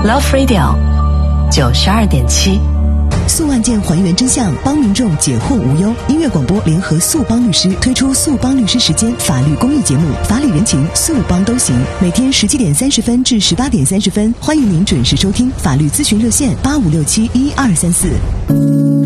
Love Radio 92.7。 诉案件还原真相，帮民众解惑无忧。音乐广播联合诉帮律师推出诉帮律师时间法律公益节目，法理人情，诉帮都行。每天17点30分至18点30分，欢迎您准时收听。法律咨询热线85671234。